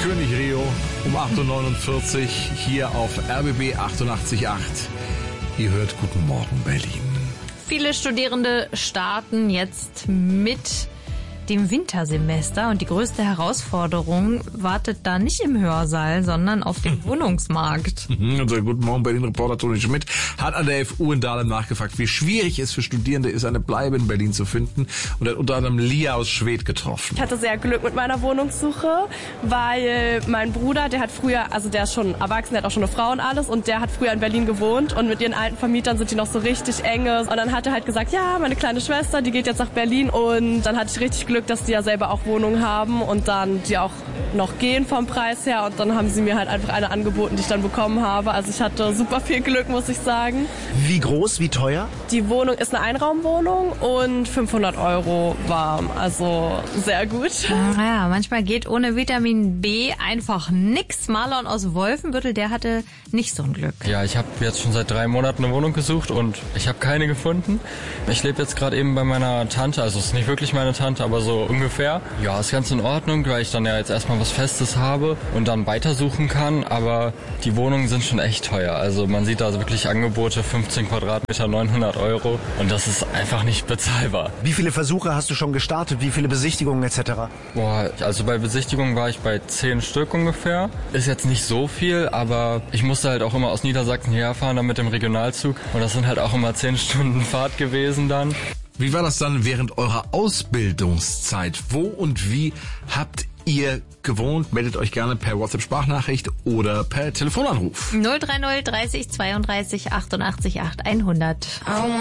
König Rio um 8.49 Uhr hier auf RBB 88.8. Ihr hört Guten Morgen Berlin. Viele Studierende starten jetzt mit dem Wintersemester und die größte Herausforderung wartet da nicht im Hörsaal, sondern auf dem Wohnungsmarkt. Unser Guten Morgen Berlin-Reporter Toni Schmidt hat an der FU in Dahlem nachgefragt, wie schwierig es für Studierende ist, eine Bleibe in Berlin zu finden, und hat unter anderem Lia aus Schwedt getroffen. Ich hatte sehr Glück mit meiner Wohnungssuche, weil mein Bruder, der hat früher, also der ist schon erwachsen, der hat auch schon eine Frau und alles, und der hat früher in Berlin gewohnt und mit ihren alten Vermietern sind die noch so richtig enge. Und dann hat er halt gesagt, ja, meine kleine Schwester, die geht jetzt nach Berlin, und dann hatte ich richtig Glück, dass die ja selber auch Wohnungen haben und dann die auch noch gehen vom Preis her, und dann haben sie mir halt einfach eine angeboten, die ich dann bekommen habe. Also ich hatte super viel Glück, muss ich sagen. Wie groß, wie teuer? Die Wohnung ist eine Einraumwohnung und 500 € warm, also sehr gut. Ja, manchmal geht ohne Vitamin B einfach nix. Marlon aus Wolfenbüttel, der hatte nicht so ein Glück. Ja, ich habe jetzt schon seit 3 Monaten eine Wohnung gesucht und ich habe keine gefunden. Ich lebe jetzt gerade eben bei meiner Tante, also es ist nicht wirklich meine Tante, aber so ungefähr. Ja, ist ganz in Ordnung, weil ich dann ja jetzt erstmal was Festes habe und dann weitersuchen kann, aber die Wohnungen sind schon echt teuer. Also man sieht da wirklich Angebote, 15 Quadratmeter, 900 € und das ist einfach nicht bezahlbar. Wie viele Versuche hast du schon gestartet? Wie viele Besichtigungen etc.? Boah, also bei Besichtigungen war ich bei 10 Stück ungefähr. Ist jetzt nicht so viel, aber ich musste halt auch immer aus Niedersachsen herfahren, dann mit dem Regionalzug, und das sind halt auch immer 10 Stunden Fahrt gewesen dann. Wie war das dann während eurer Ausbildungszeit? Wo und wie habt ihr gewohnt? Meldet euch gerne per WhatsApp-Sprachnachricht oder per Telefonanruf. 030 30 32 88 8 100.